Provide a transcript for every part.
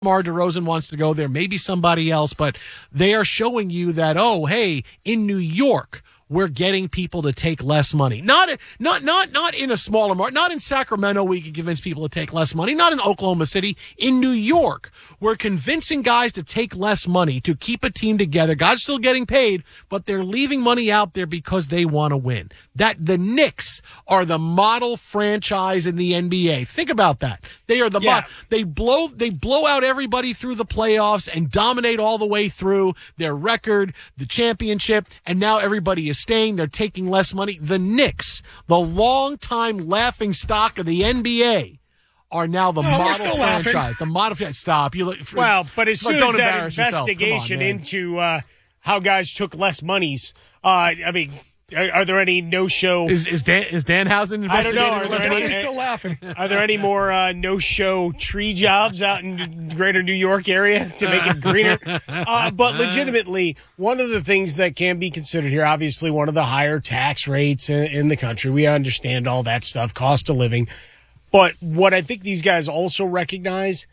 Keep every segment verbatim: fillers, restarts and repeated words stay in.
DeMar DeRozan wants to go there, maybe somebody else, but they are showing you that, oh, hey, in New York, we're getting people to take less money. Not, not, not, not in a smaller market. Not in Sacramento, we can convince people to take less money. Not in Oklahoma City. In New York, we're convincing guys to take less money to keep a team together. Guys still getting paid, but they're leaving money out there because they want to win. That the Knicks are the model franchise in the N B A. Think about that. They are the yeah. mo- they blow they blow out everybody through the playoffs and dominate all the way through their record, the championship, and now everybody is staying. They're taking less money. The Knicks, the longtime laughing stock of the N B A, are now the no, model franchise. Laughing. The model. Stop. You look. Well, but as soon as that investigation on, into uh, how guys took less monies, uh, I mean, are, are there any no-show? Is is Dan is Danhausen investigating? I don't know. Are there any, He's still laughing. Are there any more uh, no-show tree jobs out in the greater New York area to make it greener? Uh, but legitimately, one of the things that can be considered here, obviously, one of the higher tax rates in, in the country. We understand all that stuff, cost of living. But what I think these guys also recognize,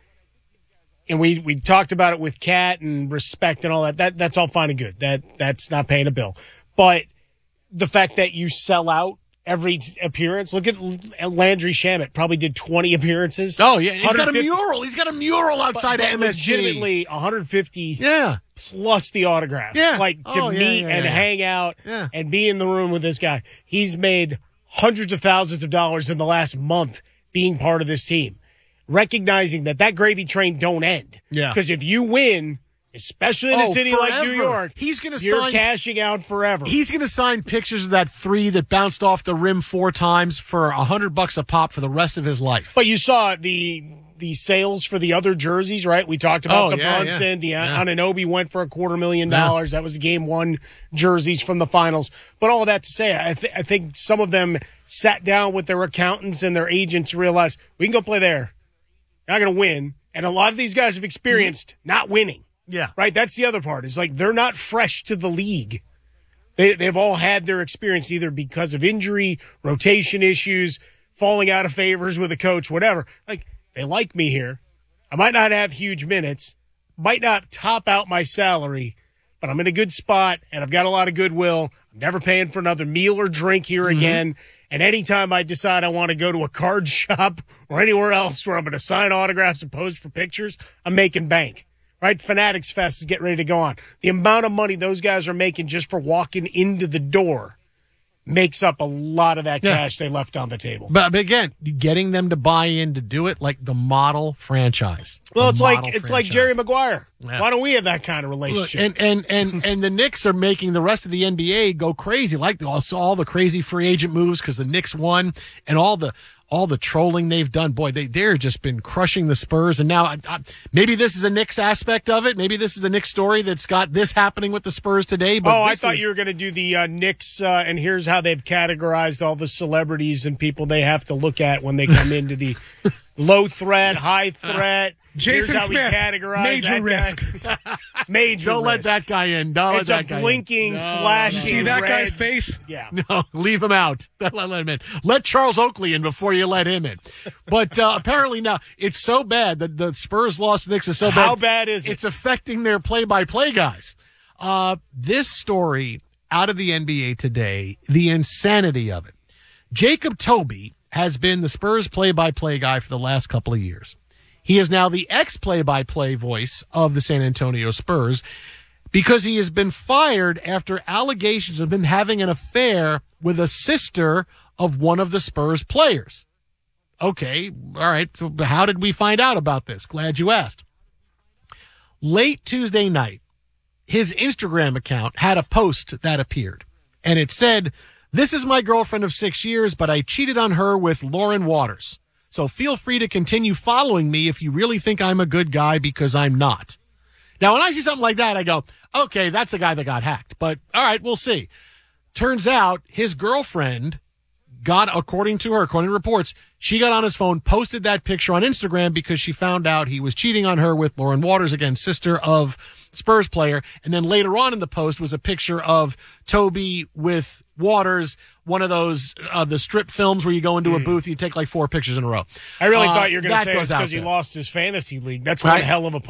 and we, we talked about it with Cat and respect and all that, that that's all fine and good. That that's not paying a bill. But the fact that you sell out every appearance. Look at Landry Shamet. Probably did twenty appearances. Oh, yeah. He's got a mural. He's got a mural outside but, of but M S G. Legitimately one hundred fifty Yeah. plus the autograph. Yeah. Like to oh, yeah, meet yeah, and yeah. hang out Yeah. and be in the room with this guy. He's made hundreds of thousands of dollars in the last month being part of this team. Recognizing that that gravy train don't end. Yeah. Because if you win, especially in a Oh, city like New forever. York, He's gonna you're sign- cashing out forever. He's going to sign pictures of that three that bounced off the rim four times for a hundred bucks a pop for the rest of his life. But you saw the the sales for the other jerseys, right? We talked about Oh, the yeah, Brunson, yeah. the Yeah. Anunoby went for a quarter million dollars. That was the game one jerseys from the finals. But all of that to say, I, th- I think some of them sat down with their accountants and their agents and realized we can go play there. Not going to win. And a lot of these guys have experienced mm-hmm. not winning. Yeah. Right? That's the other part. Is like they're not fresh to the league. They, they've all had their experience either because of injury, rotation issues, falling out of favors with a coach, whatever. Like, they like me here. I might not have huge minutes, might not top out my salary, but I'm in a good spot, and I've got a lot of goodwill. I'm never paying for another meal or drink here mm-hmm. again. And anytime I decide I want to go to a card shop or anywhere else where I'm going to sign autographs and pose for pictures, I'm making bank. Right? Fanatics Fest is getting ready to go on. The amount of money those guys are making just for walking into the door makes up a lot of that Yeah. cash they left on the table. But, but again, getting them to buy in to do it like the model franchise. Well, The it's like model it's like franchise. Jerry Maguire. Yeah. Why don't we have that kind of Look, relationship? and and and and the Knicks are making the rest of the N B A go crazy, like also all the crazy free agent moves because the Knicks won, and all the all the trolling they've done. Boy, they they're just been crushing the Spurs, and now I, I, maybe this is a Knicks aspect of it. Maybe this is the Knicks story that's got this happening with the Spurs today. But oh, I this thought is, you were going to do the uh, Knicks, uh, and here's how they've categorized all the celebrities and people they have to look at when they come into the low threat, high threat. Jason Here's how Smith, we categorize major that risk. Guy. Major Don't let risk. that guy in. Don't It's let a that guy blinking, in. No, flashing See that red. guy's face? Yeah. No, leave him out. Don't let, let him in. Let Charles Oakley in before you let him in. But uh, apparently now it's so bad that the Spurs lost to the Knicks is so bad. How bad is it? It's affecting their play-by-play guys. Uh, this story out of the N B A today, the insanity of it. Jacob Toby has been the Spurs play-by-play guy for the last couple of years. He is now the ex-play-by-play voice of the San Antonio Spurs because he has been fired after allegations of him having an affair with a sister of one of the Spurs players. Okay, all right, so how did we find out about this? Glad you asked. Late Tuesday night, his Instagram account had a post that appeared, and it said, "This is my girlfriend of six years, but I cheated on her with Lauren Waters. So feel free to continue following me if you really think I'm a good guy, because I'm not." Now, when I see something like that, I go, okay, that's a guy that got hacked. But all right, we'll see. Turns out his girlfriend got, according to her, according to reports, she got on his phone, posted that picture on Instagram because she found out he was cheating on her with Lauren Waters, again, sister of Spurs player. And then later on in the post was a picture of Toby with Waters, one of those, uh, the strip films where you go into mm. a booth and you take like four pictures in a row. I really uh, thought you were going to say it's goes out because he there. lost his fantasy league. That's Right. one hell of a